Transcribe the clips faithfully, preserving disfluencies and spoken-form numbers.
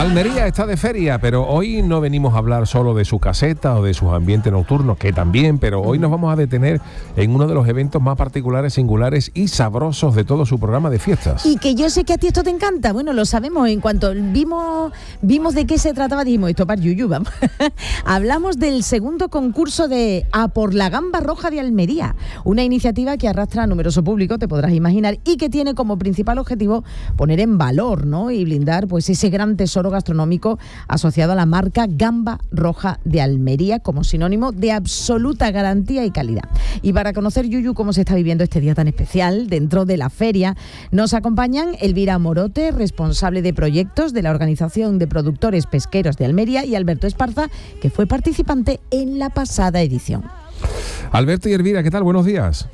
Almería está de feria, pero hoy no venimos a hablar solo de su caseta o de sus ambientes nocturnos, que también, pero hoy nos vamos a detener en uno de los eventos más particulares, singulares y sabrosos de todo su programa de fiestas. Y que yo sé que a ti esto te encanta. Bueno, lo sabemos. En cuanto vimos vimos de qué se trataba, dijimos, esto para Yuyu, vamos. Hablamos del segundo concurso de A por la Gamba Roja de Almería, una iniciativa que arrastra a numeroso público, te podrás imaginar, y que tiene como principal objetivo poner en valor, ¿no?, y blindar pues ese gran tesoro gastronómico asociado a la marca Gamba Roja de Almería como sinónimo de absoluta garantía y calidad. Y para conocer, Yuyu, cómo se está viviendo este día tan especial dentro de la feria, nos acompañan Elvira Morote, responsable de proyectos de la Organización de Productores Pesqueros de Almería, y Alberto Esparza, que fue participante en la pasada edición. Alberto y Elvira, ¿qué tal? Buenos días.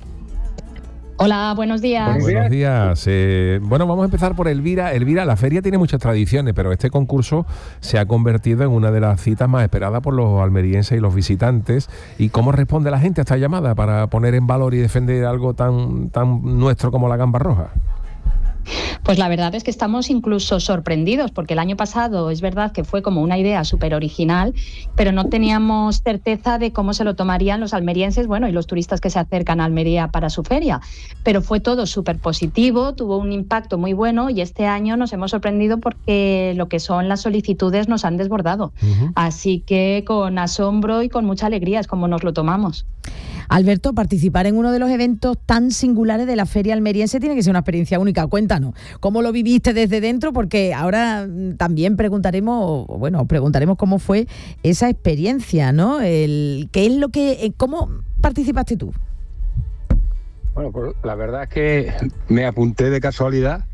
Hola, buenos días. Buenos días. Buenos días. Eh, bueno, vamos a empezar por Elvira. Elvira, la feria tiene muchas tradiciones, pero este concurso se ha convertido en una de las citas más esperadas por los almerienses y los visitantes. ¿Y cómo responde la gente a esta llamada para poner en valor y defender algo tan, tan nuestro como la gamba roja? Pues la verdad es que estamos incluso sorprendidos, porque el año pasado es verdad que fue como una idea súper original, pero no teníamos certeza de cómo se lo tomarían los almerienses, bueno, y los turistas que se acercan a Almería para su feria. Pero fue todo súper positivo, tuvo un impacto muy bueno, y este año nos hemos sorprendido porque lo que son las solicitudes nos han desbordado. Uh-huh. Así que con asombro y con mucha alegría es como nos lo tomamos. Alberto, participar en uno de los eventos tan singulares de la feria almeriense tiene que ser una experiencia única. Cuéntanos, ¿cómo lo viviste desde dentro? Porque ahora también preguntaremos, bueno, preguntaremos cómo fue esa experiencia, ¿no? El, ¿qué es lo que, cómo participaste tú? Bueno, pues la verdad es que me apunté de casualidad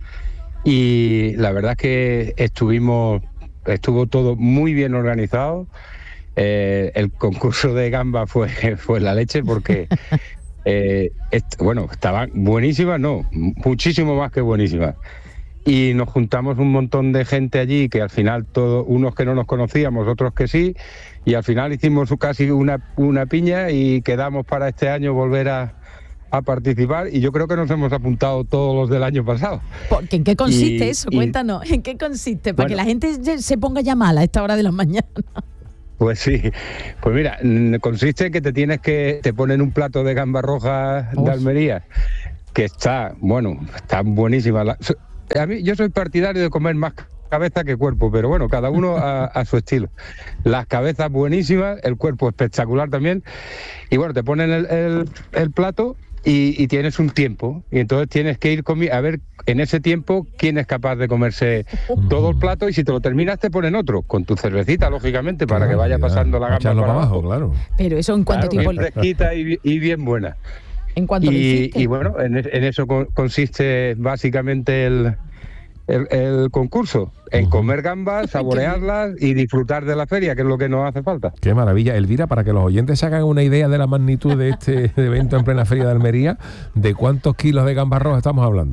y la verdad es que estuvimos, estuvo todo muy bien organizado. Eh, el concurso de gamba fue, fue la leche porque, eh, est- bueno, estaban buenísimas, no, muchísimo más que buenísimas. Y nos juntamos un montón de gente allí, que al final todos, unos que no nos conocíamos, otros que sí, y al final hicimos casi una, una piña y quedamos para este año volver a, a participar, y yo creo que nos hemos apuntado todos los del año pasado. Porque, ¿en qué consiste y, eso? Y, Cuéntanos, ¿en qué consiste? Para bueno, que la gente se ponga ya mala a esta hora de la mañana. Pues sí, pues mira, consiste en que te tienes que, te ponen un plato de gamba roja de Almería, que está, bueno, está buenísima. La, a mí, yo soy partidario de comer más cabeza que cuerpo, pero bueno, cada uno a, a su estilo. Las cabezas buenísimas, el cuerpo espectacular también, y bueno, te ponen el, el, el plato y, y tienes un tiempo, y entonces tienes que ir comi- a ver en ese tiempo quién es capaz de comerse todo el plato, y si te lo terminas te ponen otro, con tu cervecita, lógicamente, para claro, que vaya ya, pasando la gamba para abajo, abajo, claro. Pero eso en cuánto claro, tiempo... bien fresquita y, y bien buena. ¿En cuánto y, lo hiciste? Y bueno, en, en eso consiste básicamente el... El, el concurso, en uh-huh. comer gambas, saborearlas y disfrutar de la feria, que es lo que nos hace falta. Qué maravilla. Elvira, para que los oyentes se hagan una idea de la magnitud de este evento en plena feria de Almería, ¿de cuántos kilos de gambas rojas estamos hablando?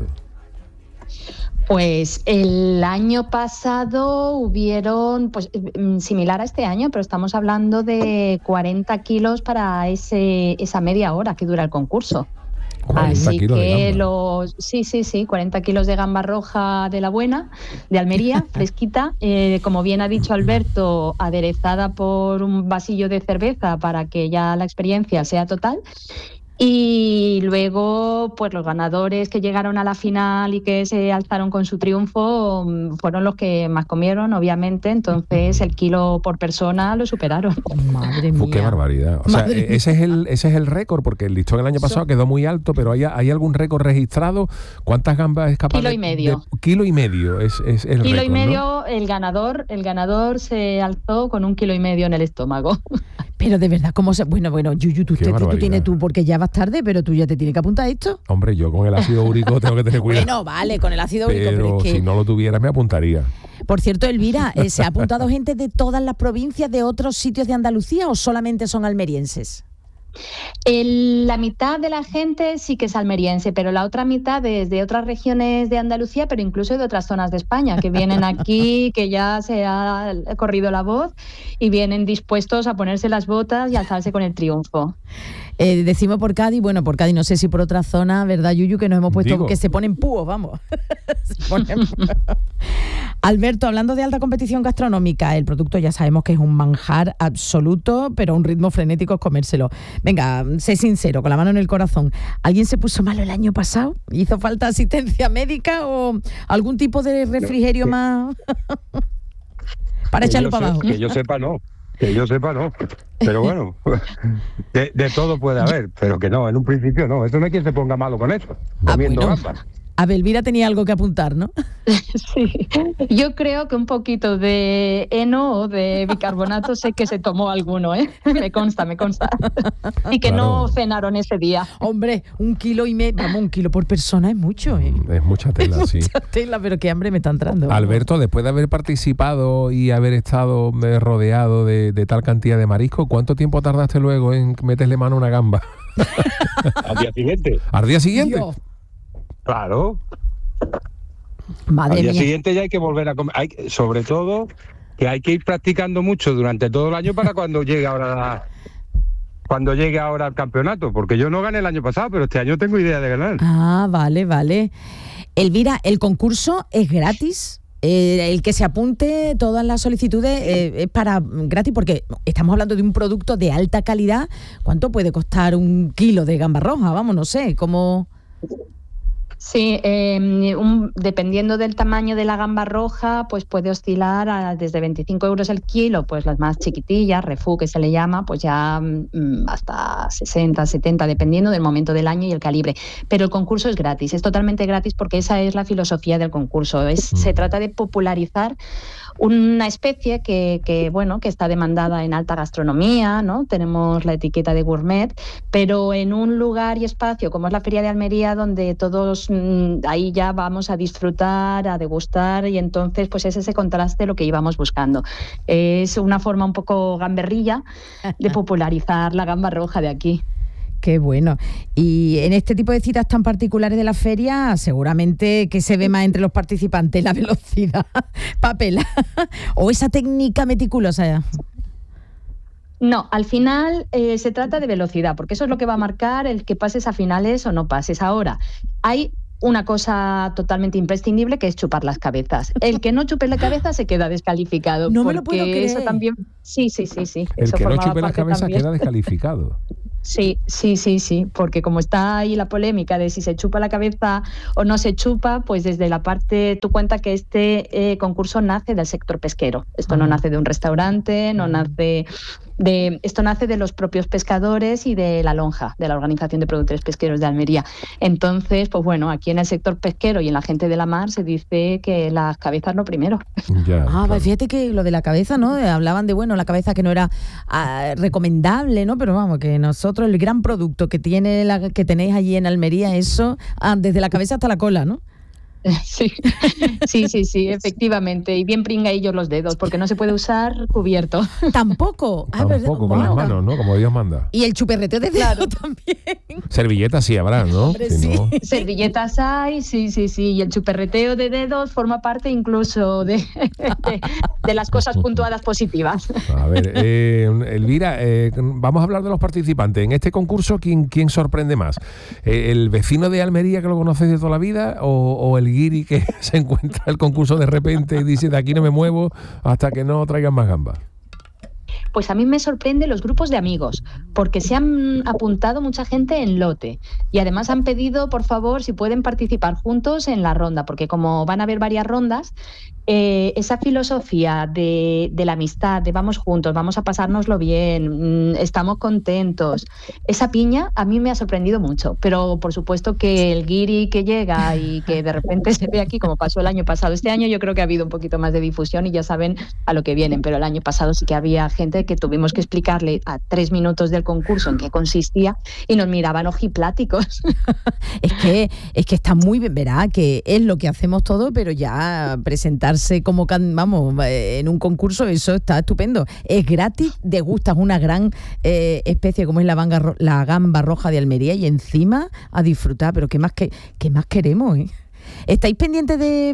Pues el año pasado hubieron, pues similar a este año, pero estamos hablando de cuarenta kilos para ese esa media hora que dura el concurso. Así que los sí, sí, sí, cuarenta kilos de gamba roja de la buena, de Almería, fresquita, eh, como bien ha dicho Alberto, aderezada por un vasillo de cerveza para que ya la experiencia sea total. Y luego, pues los ganadores que llegaron a la final y que se alzaron con su triunfo fueron los que más comieron, obviamente. Entonces, el kilo por persona lo superaron. Madre mía. Uf, qué barbaridad. O sea, Madre ese es el ese es el récord, porque el listón el año pasado so, quedó muy alto, pero ¿hay, hay algún récord registrado? ¿Cuántas gambas es capaz kilo de...? y medio. De, kilo y medio es, es el Kilo récord, y medio, ¿no? el ganador, el ganador se alzó con un kilo y medio en el estómago. Pero de verdad, ¿cómo se...? Bueno, bueno, Yuyu, tú, te, tú tienes tú, porque ya vas tarde, pero tú ya te tienes que apuntar a esto. Hombre, yo con el ácido úrico tengo que tener cuidado. Bueno, vale, con el ácido úrico, pero, pero es que... si no lo tuviera me apuntaría. Por cierto, Elvira, eh, ¿se ha apuntado gente de todas las provincias, de otros sitios de Andalucía, o solamente son almerienses? El, la mitad de la gente sí que es almeriense, pero la otra mitad es de otras regiones de Andalucía, pero incluso de otras zonas de España, que vienen aquí, que ya se ha corrido la voz y vienen dispuestos a ponerse las botas y alzarse con el triunfo. Eh, decimos por Cádiz, bueno, por Cádiz no sé si por otra zona, ¿verdad, Yuyu? Que nos hemos puesto, Digo. que se ponen púos, vamos. se ponen... Alberto, hablando de alta competición gastronómica, el producto ya sabemos que es un manjar absoluto, pero a un ritmo frenético es comérselo. Venga, sé sincero, con la mano en el corazón. ¿Alguien se puso malo el año pasado? ¿Hizo falta asistencia médica o algún tipo de refrigerio no, más para echarlo para abajo? Que yo sepa, no. Que yo sepa, no. Pero bueno, de, de todo puede haber, pero que no, en un principio no. Eso no hay quien se ponga malo con eso, comiendo ah, bueno. gambas. A Belvira tenía algo que apuntar, ¿no? Sí, yo creo que un poquito de heno o de bicarbonato sé que se tomó alguno, ¿eh? Me consta, me consta. Y que Claro. no cenaron ese día. Hombre, un kilo y medio, vamos, un kilo por persona es mucho, ¿eh? Es mucha tela, sí. Mucha tela, pero qué hambre me está entrando. Alberto, después de haber participado y haber estado eh, rodeado de, de tal cantidad de marisco, ¿cuánto tiempo tardaste luego en meterle mano a una gamba? Al día siguiente. ¿Al día siguiente? Dios. Claro. Madre Al día mía. siguiente ya hay que volver a comer. Hay, sobre todo que hay que ir practicando mucho durante todo el año para cuando llegue ahora la- cuando llegue ahora el campeonato, porque yo no gané el año pasado, pero este año tengo idea de ganar. Ah, vale, vale. Elvira, ¿el concurso es gratis? Eh, el que se apunte, todas las solicitudes eh, es para gratis, porque estamos hablando de un producto de alta calidad. ¿Cuánto puede costar un kilo de gamba roja? Vamos, no sé, ¿cómo...? Sí, eh, un, dependiendo del tamaño de la gamba roja, pues puede oscilar a desde veinticinco euros el kilo, pues las más chiquitillas, refú que se le llama, pues ya mm, hasta sesenta, setenta, dependiendo del momento del año y el calibre. Pero el concurso es gratis, es totalmente gratis porque esa es la filosofía del concurso. Es, se trata de popularizar una especie que, que, bueno, que está demandada en alta gastronomía, ¿no? Tenemos la etiqueta de gourmet, pero en un lugar y espacio como es la Feria de Almería, donde todos mmm, ahí ya vamos a disfrutar, a degustar, y entonces pues es ese contraste lo que íbamos buscando. Es una forma un poco gamberrilla de popularizar la gamba roja de aquí. Qué bueno. Y en este tipo de citas tan particulares de la feria, seguramente que se ve más entre los participantes la velocidad, papel, o esa técnica meticulosa. No, al final eh, se trata de velocidad, porque eso es lo que va a marcar el que pases a finales o no pases. Ahora, hay una cosa totalmente imprescindible, que es chupar las cabezas. El que no chupe la cabeza se queda descalificado. No me lo puedo creer. Eso también, sí, sí, sí, sí. El eso que no formaba chupe la parte cabeza también. queda descalificado. Sí, sí, sí, sí, porque como está ahí la polémica de si se chupa la cabeza o no se chupa, pues desde la parte, tú cuenta que este eh, concurso nace del sector pesquero. Esto no nace de un restaurante, no nace de, esto nace de los propios pescadores y de la lonja, de la Organización de Productores Pesqueros de Almería. Entonces, pues bueno, aquí en el sector pesquero y en la gente de la mar se dice que las cabezas lo primero. Ya, Ah, claro. pues fíjate que lo de la cabeza, ¿no? Hablaban de, bueno, la cabeza que no era ah, recomendable, ¿no? Pero vamos, que nosotros, el gran producto que tiene la, que tenéis allí en Almería, eso, ah, desde la cabeza hasta la cola, ¿no? Sí, sí, sí, sí, efectivamente. Y bien pringaillos los dedos, porque no se puede usar cubierto. Tampoco. Ah, ¿verdad? Tampoco con las Wow. manos, ¿no? Como Dios manda. Y el chuperreteo de dedo Claro. también. Servilletas sí habrá, ¿no? Hombre, Si sí. no- Servilletas hay, sí, sí, sí. Y el chuperreteo de dedos forma parte incluso de, de, de las cosas puntuadas positivas. A ver, eh, Elvira, eh, vamos a hablar de los participantes. En este concurso, ¿quién, quién sorprende más? Eh, ¿El vecino de Almería que lo conoces de toda la vida o, o el guiri que se encuentra el concurso de repente y dice de aquí no me muevo hasta que no traigan más gambas? Pues a mí me sorprende los grupos de amigos, porque se han apuntado mucha gente en lote y además han pedido, por favor, si pueden participar juntos en la ronda, porque como van a haber varias rondas, eh, esa filosofía de, de la amistad, de vamos juntos, vamos a pasárnoslo bien, mmm, estamos contentos, esa piña a mí me ha sorprendido mucho, pero por supuesto que el guiri que llega y que de repente se ve aquí como pasó el año pasado, este año yo creo que ha habido un poquito más de difusión y ya saben a lo que vienen, pero el año pasado sí que había gente que tuvimos que explicarle a tres minutos del concurso en qué consistía y nos miraban ojipláticos. Es que, es que está muy bien, verá, que es lo que hacemos todo, pero ya presentarse como, can- vamos, eh, en un concurso, eso está estupendo. Es gratis, degustas una gran eh, especie como es la, vanga ro- la gamba roja de Almería y encima a disfrutar, pero ¿qué más, que, qué más queremos, eh? ¿Estáis pendientes de,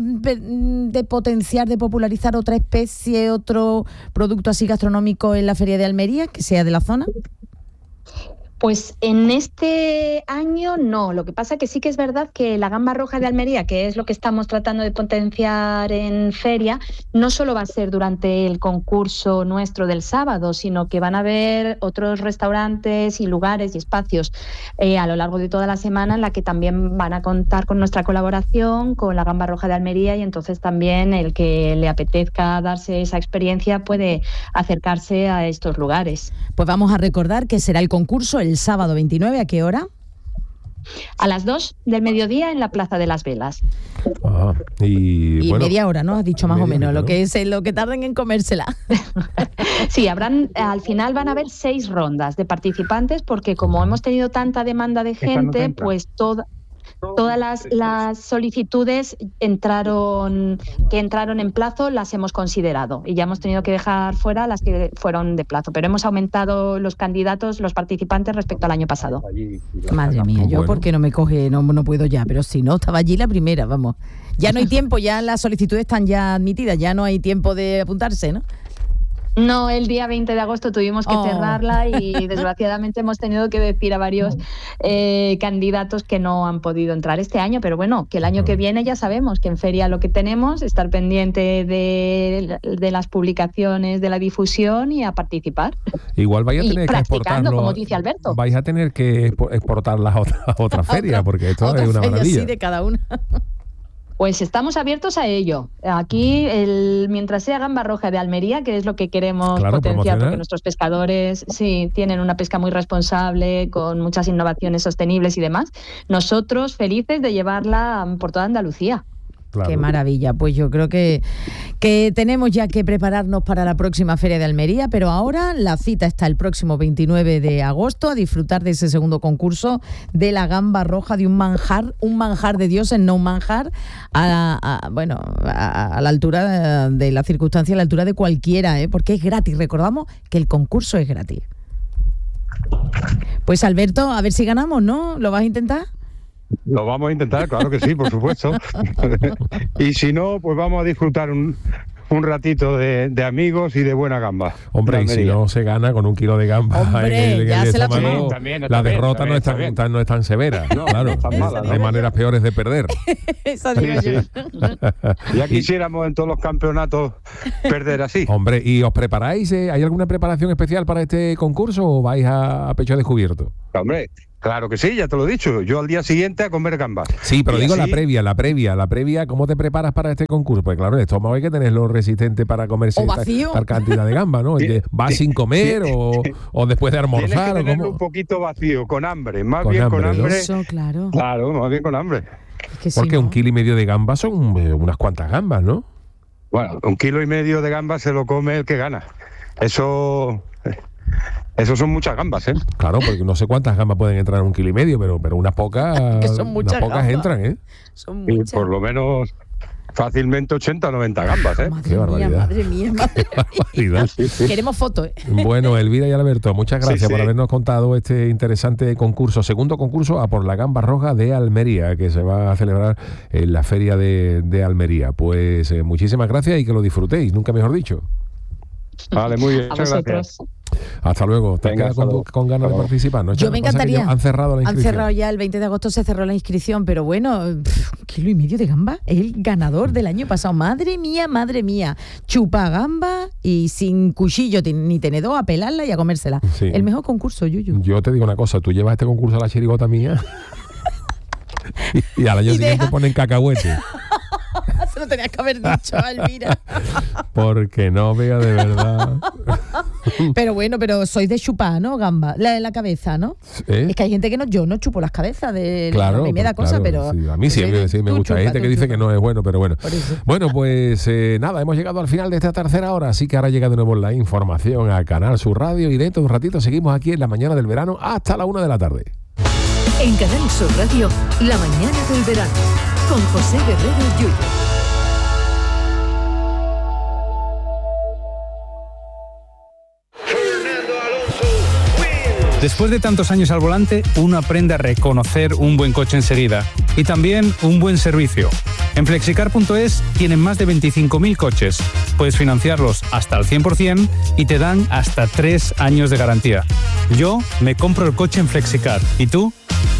de potenciar, de popularizar otra especie, otro producto así gastronómico en la Feria de Almería, que sea de la zona? Pues en este año no, lo que pasa que sí que es verdad que la gamba roja de Almería, que es lo que estamos tratando de potenciar en feria, no solo va a ser durante el concurso nuestro del sábado, sino que van a haber otros restaurantes y lugares y espacios eh, a lo largo de toda la semana en la que también van a contar con nuestra colaboración con la gamba roja de Almería, y entonces también el que le apetezca darse esa experiencia puede acercarse a estos lugares. Pues vamos a recordar que será el concurso el sábado veintinueve, ¿a qué hora? A las dos del mediodía en la Plaza de las Velas. Ah, y y bueno, media hora, ¿no? Has dicho más o menos, hora, lo ¿no? que es lo que tarden en comérsela. Sí, habrán, al final van a haber seis rondas de participantes, porque como hemos tenido tanta demanda de gente, pues toda... Todas las, las solicitudes entraron que entraron en plazo las hemos considerado, y ya hemos tenido que dejar fuera las que fueron de plazo, pero hemos aumentado los candidatos, los participantes respecto al año pasado. Madre mía, yo Bueno. porque no me coge, no, no puedo ya, pero si no, estaba allí la primera, vamos. Ya no hay tiempo, ya las solicitudes están ya admitidas, ya no hay tiempo de apuntarse, ¿no? No, el día veinte de agosto tuvimos que Oh. cerrarla y desgraciadamente hemos tenido que decir a varios eh, candidatos que no han podido entrar este año, pero bueno, que el año que viene ya sabemos que en feria lo que tenemos, estar pendiente de, de las publicaciones, de la difusión y a participar. igual vais a y tener que practicando, exportarlo. como dice Alberto. Vais a tener que expo- exportarlas a otra, a otra feria, Otra- porque esto Otra es una feria, maravilla. sí, de cada una. Pues estamos abiertos a ello. Aquí, el, mientras sea gamba roja de Almería, que es lo que queremos Claro, potenciar, promocionar. porque nuestros pescadores sí tienen una pesca muy responsable, con muchas innovaciones sostenibles y demás, nosotros felices de llevarla por toda Andalucía. Claro. Qué maravilla, pues yo creo que, que tenemos ya que prepararnos para la próxima Feria de Almería, pero ahora la cita está el próximo veintinueve de agosto, a disfrutar de ese segundo concurso de la gamba roja, de un manjar, un manjar de dioses, no un manjar, a, a- bueno, a, a la altura de la circunstancia, a la altura de cualquiera, ¿eh? Porque es gratis, recordamos que el concurso es gratis. Pues Alberto, a ver si ganamos, ¿no? ¿Lo vas a intentar? Lo vamos a intentar, claro que sí, por supuesto. Y si no, pues vamos a disfrutar un, un ratito de, de amigos y de buena gamba. Hombre, De y si Almería. no se gana con un kilo de gamba Hombre, en el, en ya el se la estómago, tomó. También, la también, derrota también, no, es tan, también. tan- no es tan severa. No, claro, no es tan mala, hay ¿no? maneras peores de perder. Eso digo Sí, yo. sí. Ya quisiéramos en todos los campeonatos perder así. Hombre, ¿y os preparáis? eh? ¿Hay alguna preparación especial para este concurso o vais a, a pecho descubierto? Hombre, claro que sí, ya te lo he dicho. Yo al día siguiente a comer gambas. Sí, pero Y digo así- la previa, la previa, la previa, ¿cómo te preparas para este concurso? Pues claro, el estómago hay que tenerlo resistente para comerse O esta- vacío. tal cantidad de gamba, ¿no? Sí, Que ¿vas sí, sin comer sí. o, o después de Tienes que almorzar? o tenerlo cómo? un poquito vacío, con hambre. Más Con bien con hambre, ¿no? hambre. Eso, claro. Claro, más bien con hambre. Es que si Porque no- un kilo y medio de gambas son eh, unas cuantas gambas, ¿no? Bueno, un kilo y medio de gambas se lo come el que gana. Eso, eso son muchas gambas, ¿eh? Claro, porque no sé cuántas gambas pueden entrar en un kilo y medio, pero, pero unas pocas, Que son muchas unas pocas gambas. entran, ¿eh? Son Y muchas. por lo menos fácilmente ochenta o noventa gambas, ¿eh? Madre Qué mía, barbaridad. madre mía, madre mía. Barbaridad. Queremos fotos, ¿eh? Bueno, Elvira y Alberto, muchas Sí, gracias sí. por habernos contado este interesante concurso, segundo concurso a por la gamba roja de Almería, que se va a celebrar en la feria de, de Almería. Pues eh, muchísimas gracias y que lo disfrutéis, nunca mejor dicho. Vale, muy bien. A Muchas gracias. vosotros. Hasta luego. ¿Te has Venga, quedado con, hasta luego. con ganas de Hasta luego. participar? ¿No? Yo me Pasa que encantaría. ya Han cerrado la Han inscripción. cerrado ya, el veinte de agosto se cerró la inscripción, pero bueno, pff, un kilo y medio de gamba, es el ganador del año pasado. Madre mía, madre mía. Chupa gamba y sin cuchillo ti- ni tenedor, a pelarla y a comérsela. Sí. El mejor concurso, Yuyu. Yo te digo una cosa, tú llevas este concurso a la chirigota mía y, y al año Y siguiente deja- ponen cacahuete. Se lo tenías que haber dicho, Elvira. Porque no vea de verdad. Pero bueno, pero sois de chupar, ¿no? Gamba, la, la cabeza, ¿no? ¿Eh? Es que hay gente que no, yo no chupo las cabezas de Claro, a mí me da pues, cosa, claro, pero sí, a mí sí, a mí sí me tú gusta. Hay chupa, gente que tú dice chupa. que no es bueno, pero bueno. Por eso. Bueno, pues eh, nada, hemos llegado al final de esta tercera hora, así que ahora llega de nuevo la información a Canal Sur Radio y dentro de un ratito seguimos aquí en la mañana del verano hasta la una de la tarde. En Canal Sur Radio, la mañana del verano, con José Guerrero Yuyu. Después de tantos años al volante, uno aprende a reconocer un buen coche enseguida y también un buen servicio. En flexicar punto es tienen más de veinticinco mil coches. Puedes financiarlos hasta al cien por ciento y te dan hasta tres años de garantía. Yo me compro el coche en Flexicar. ¿Y tú?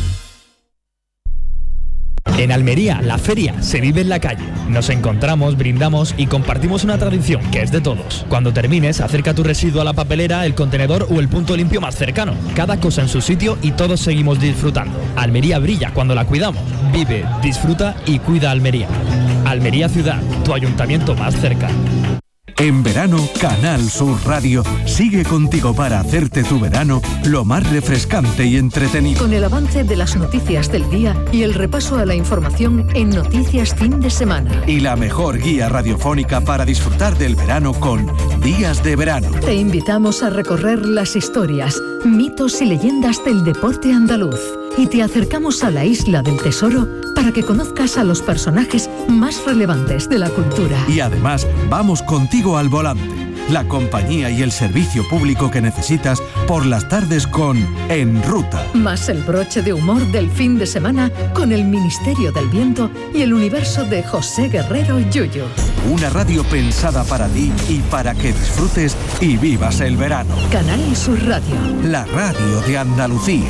En Almería, la feria se vive en la calle. Nos encontramos, brindamos y compartimos una tradición que es de todos. Cuando termines, acerca tu residuo a la papelera, el contenedor o el punto limpio más cercano. Cada cosa en su sitio y todos seguimos disfrutando. Almería brilla cuando la cuidamos. Vive, disfruta y cuida Almería. Almería Ciudad, tu ayuntamiento más cerca. En verano, Canal Sur Radio sigue contigo para hacerte tu verano lo más refrescante y entretenido. Con el avance de las noticias del día y el repaso a la información en Noticias Fin de Semana. Y la mejor guía radiofónica para disfrutar del verano con Días de Verano. Te invitamos a recorrer las historias, mitos y leyendas del deporte andaluz. Y te acercamos a la Isla del Tesoro para que conozcas a los personajes más relevantes de la cultura. Y además, vamos contigo al volante, la compañía y el servicio público que necesitas por las tardes con En Ruta. Más el broche de humor del fin de semana con el Ministerio del Viento y el universo de José Guerrero Yuyu. Una radio pensada para ti y para que disfrutes y vivas el verano. Canal Sur Radio. La radio de Andalucía.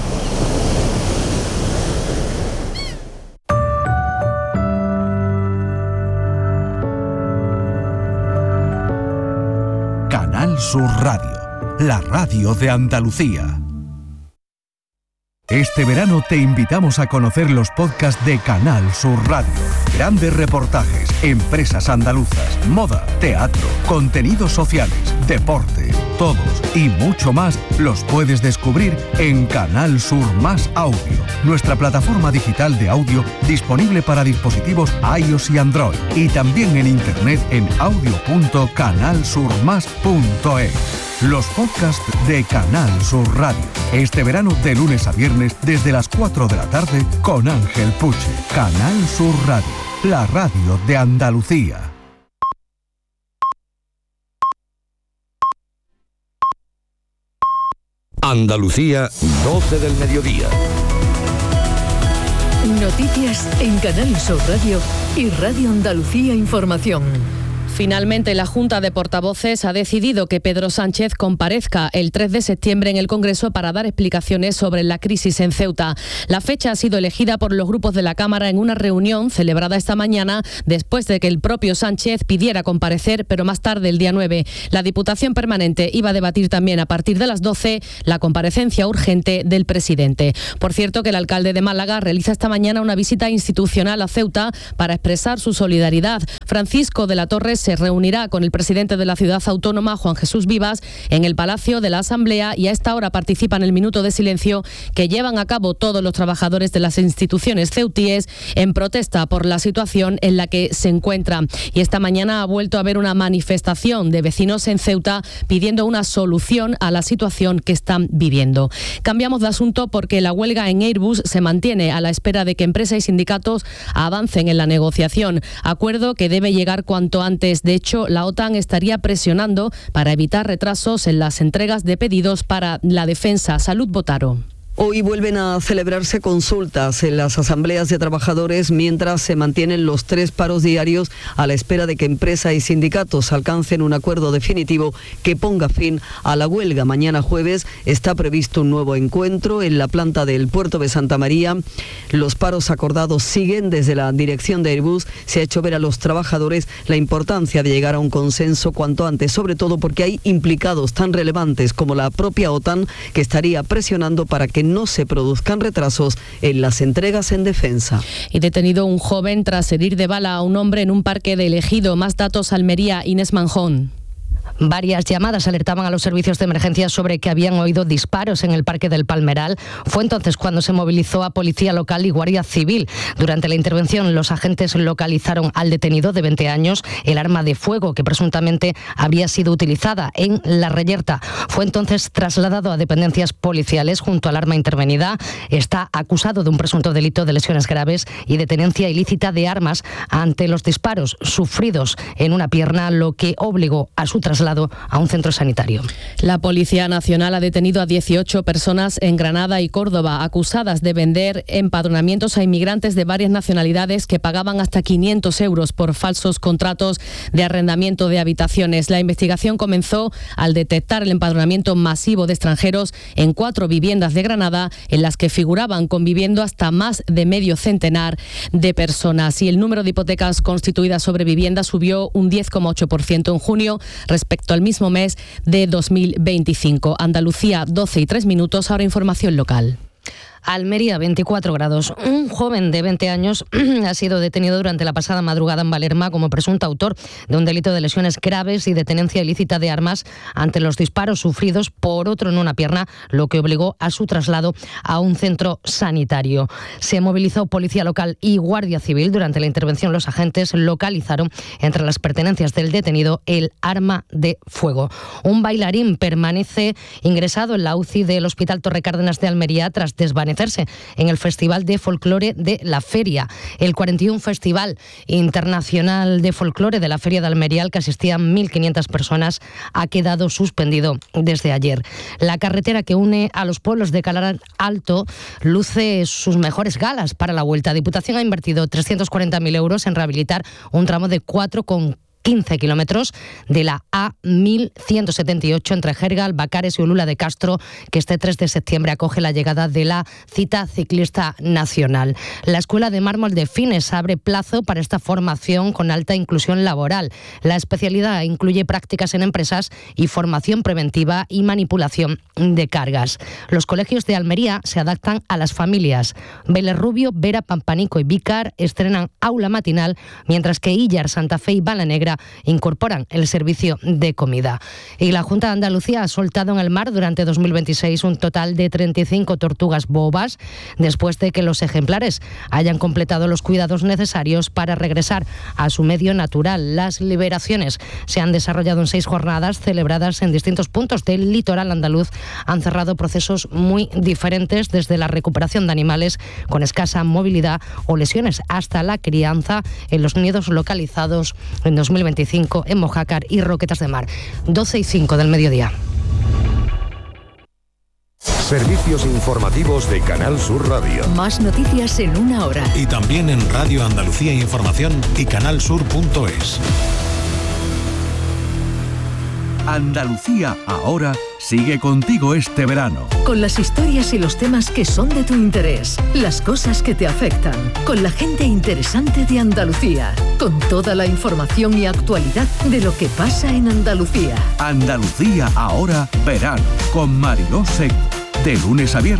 Canal Sur Radio, la radio de Andalucía. Este verano te invitamos a conocer los podcasts de Canal Sur Radio. Grandes reportajes, empresas andaluzas, moda, teatro, contenidos sociales, deporte, todos y mucho más los puedes descubrir en Canal Sur Más Audio, nuestra plataforma digital de audio disponible para dispositivos iOS y Android y también en internet en audio punto canal sur más punto es. Los podcasts de Canal Sur Radio. Este verano de lunes a viernes desde las cuatro de la tarde con Ángel Puche. Canal Sur Radio, la radio de Andalucía. Andalucía, doce del mediodía. Noticias en Canal Sur Radio y Radio Andalucía Información. Finalmente, la Junta de Portavoces ha decidido que Pedro Sánchez comparezca el tres de septiembre en el Congreso para dar explicaciones sobre la crisis en Ceuta. La fecha ha sido elegida por los grupos de la Cámara en una reunión celebrada esta mañana después de que el propio Sánchez pidiera comparecer, pero más tarde, el día nueve. La Diputación Permanente iba a debatir también a partir de las doce la comparecencia urgente del presidente. Por cierto, que el alcalde de Málaga realiza esta mañana una visita institucional a Ceuta para expresar su solidaridad. Francisco de la Torre se reunirá con el presidente de la ciudad autónoma, Juan Jesús Vivas, en el Palacio de la Asamblea y a esta hora participa en el minuto de silencio que llevan a cabo todos los trabajadores de las instituciones ceutíes en protesta por la situación en la que se encuentran. Y esta mañana ha vuelto a haber una manifestación de vecinos en Ceuta pidiendo una solución a la situación que están viviendo. Cambiamos de asunto porque la huelga en Airbus se mantiene a la espera de que empresa y sindicatos avancen en la negociación, acuerdo que debe llegar cuanto antes. De hecho, la OTAN estaría presionando para evitar retrasos en las entregas de pedidos para la defensa. Salud, Botaro. Hoy vuelven a celebrarse consultas en las asambleas de trabajadores mientras se mantienen los tres paros diarios a la espera de que empresa y sindicatos alcancen un acuerdo definitivo que ponga fin a la huelga. Mañana jueves está previsto un nuevo encuentro en la planta del puerto de Santa María. Los paros acordados siguen. Desde la dirección de Airbus se ha hecho ver a los trabajadores la importancia de llegar a un consenso cuanto antes, sobre todo porque hay implicados tan relevantes como la propia OTAN que estaría presionando para que no se produzcan retrasos en las entregas en defensa. Y detenido un joven tras herir de bala a un hombre en un parque de Ejido. Más datos, Almería, Inés Manjón. Varias llamadas alertaban a los servicios de emergencia sobre que habían oído disparos en el Parque del Palmeral. Fue entonces cuando se movilizó a Policía Local y Guardia Civil. Durante la intervención, los agentes localizaron al detenido de veinte años, el arma de fuego que presuntamente había sido utilizada en La Reyerta. Fue entonces trasladado a dependencias policiales junto al arma intervenida. Está acusado de un presunto delito de lesiones graves y de tenencia ilícita de armas ante los disparos sufridos en una pierna, lo que obligó a su traslado traslado a un centro sanitario. La Policía Nacional ha detenido a dieciocho personas en Granada y Córdoba, acusadas de vender empadronamientos a inmigrantes de varias nacionalidades que pagaban hasta quinientos euros por falsos contratos de arrendamiento de habitaciones. La investigación comenzó al detectar el empadronamiento masivo de extranjeros en cuatro viviendas de Granada, en las que figuraban conviviendo hasta más de medio centenar de personas. Y el número de hipotecas constituidas sobre vivienda subió un diez coma ocho por ciento en junio respecto al mismo mes de dos mil veinticinco. Andalucía, doce y tres minutos, ahora información local. Almería, veinticuatro grados. Un joven de veinte años ha sido detenido durante la pasada madrugada en Valerma como presunto autor de un delito de lesiones graves y de tenencia ilícita de armas ante los disparos sufridos por otro en una pierna, lo que obligó a su traslado a un centro sanitario. Se movilizó policía local y guardia civil. Durante la intervención, los agentes localizaron entre las pertenencias del detenido el arma de fuego. Un bailarín permanece ingresado en la U C I del Hospital Torre Cárdenas de Almería tras desvanecerse en el Festival de Folclore de la Feria. El cuarenta y uno Festival Internacional de Folclore de la Feria de Almería, al que asistían mil quinientas personas, ha quedado suspendido desde ayer. La carretera que une a los pueblos de Calar Alto luce sus mejores galas para la vuelta. Diputación ha invertido trescientos cuarenta mil euros en rehabilitar un tramo de cuatro coma quince kilómetros de la A mil ciento setenta y ocho entre Jergal, Bacares y Ulula de Castro, que este tres de septiembre acoge la llegada de la cita ciclista nacional. La Escuela de Mármol de Fines abre plazo para esta formación con alta inclusión laboral. La especialidad incluye prácticas en empresas y formación preventiva y manipulación de cargas. Los colegios de Almería se adaptan a las familias. Vélez Rubio, Vera, Pampanico y Vícar estrenan aula matinal, mientras que Illar, Santa Fe y Balanegra incorporan el servicio de comida. Y la Junta de Andalucía ha soltado en el mar durante dos mil veintiséis un total de treinta y cinco tortugas bobas, después de que los ejemplares hayan completado los cuidados necesarios para regresar a su medio natural. Las liberaciones se han desarrollado en seis jornadas celebradas en distintos puntos del litoral andaluz. Han cerrado procesos muy diferentes, desde la recuperación de animales con escasa movilidad o lesiones hasta la crianza en los nidos localizados en dos mil veinticinco en Mojácar y Roquetas de Mar. doce y cinco del mediodía. Servicios informativos de Canal Sur Radio. Más noticias en una hora. Y también en Radio Andalucía Información y canalsur punto es. Andalucía Ahora sigue contigo este verano. Con las historias y los temas que son de tu interés, las cosas que te afectan, con la gente interesante de Andalucía, con toda la información y actualidad de lo que pasa en Andalucía. Andalucía Ahora verano, con Mariló Seco, de lunes a viernes.